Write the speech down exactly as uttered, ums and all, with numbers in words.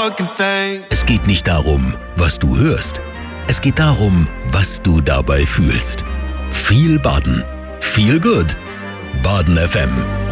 fucking thing. Es geht nicht darum, was du hörst. Es geht darum, was du dabei fühlst. Viel Baden. Feel good. Baden F M.